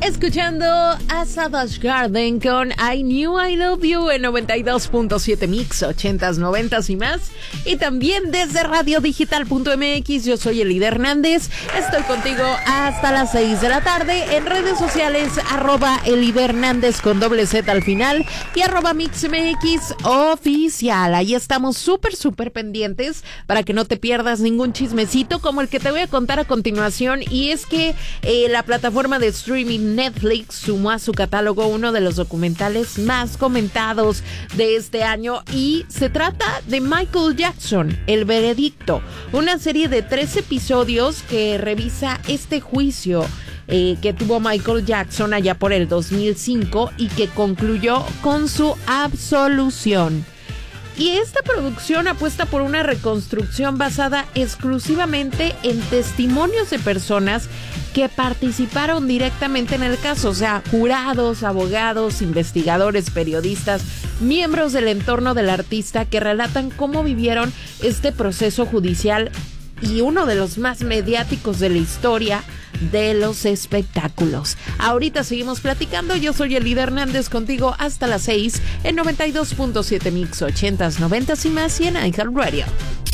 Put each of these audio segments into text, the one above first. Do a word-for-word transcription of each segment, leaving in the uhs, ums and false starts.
Escuchando a Savage Garden con I Knew I Love You en noventa y dos punto siete Mix, ochentas, noventas y más. Y también desde radio digital punto m x, yo soy Elida Hernández. Estoy contigo hasta las seis de la tarde en redes sociales, arroba Elida Hernández con doble Z al final y arroba MixMX oficial. Ahí estamos súper, súper pendientes para que no te pierdas ningún chismecito como el que te voy a contar a continuación. Y es que eh, la plataforma de streaming Netflix sumó a su catálogo uno de los documentales más comentados de este año y se trata de Michael Jackson, El Veredicto, una serie de tres episodios que revisa este juicio eh, que tuvo Michael Jackson allá por el dos mil cinco y que concluyó con su absolución. Y esta producción apuesta por una reconstrucción basada exclusivamente en testimonios de personas que participaron directamente en el caso, o sea, jurados, abogados, investigadores, periodistas, miembros del entorno del artista que relatan cómo vivieron este proceso judicial y uno de los más mediáticos de la historia de los espectáculos. Ahorita seguimos platicando. Yo soy Elida Hernández contigo hasta las seis en noventa y dos punto siete Mix, ochentas, noventas y más y en iHeartRadio.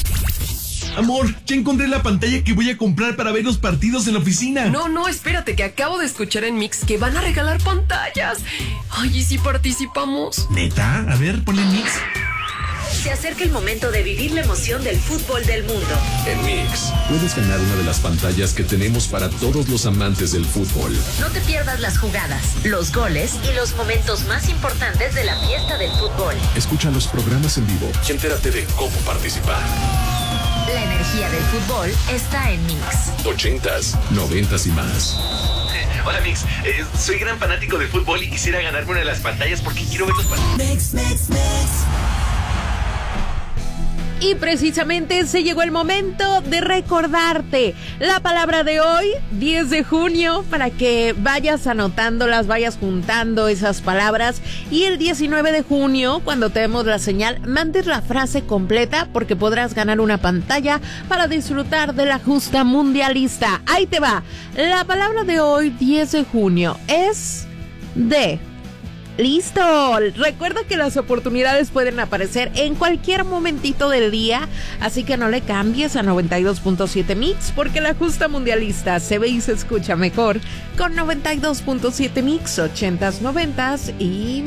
Amor, ya encontré la pantalla que voy a comprar para ver los partidos en la oficina. No, no, espérate, que acabo de escuchar en Mix que van a regalar pantallas. Ay, ¿y si participamos? ¿Neta? A ver, ponle Mix. Se acerca el momento de vivir la emoción del fútbol del mundo. En Mix, puedes ganar una de las pantallas que tenemos para todos los amantes del fútbol. No te pierdas las jugadas, los goles y los momentos más importantes de la fiesta del fútbol. Escucha los programas en vivo y entérate de cómo participar. La energía del fútbol está en Mix. Ochentas, noventas y más. Hola Mix, eh, soy gran fanático del fútbol y quisiera ganarme una de las pantallas porque quiero ver los partidos. Mix, mix, mix. Y precisamente se llegó el momento de recordarte la palabra de hoy, diez de junio, para que vayas anotándolas, vayas juntando esas palabras. Y el diecinueve de junio, cuando te demos la señal, mandes la frase completa porque podrás ganar una pantalla para disfrutar de la justa mundialista. Ahí te va. La palabra de hoy, diez de junio, es de... ¡Listo! Recuerda que las oportunidades pueden aparecer en cualquier momentito del día, así que no le cambies a noventa y dos punto siete Mix, porque la justa mundialista se ve y se escucha mejor con noventa y dos punto siete Mix, ochentas, noventas y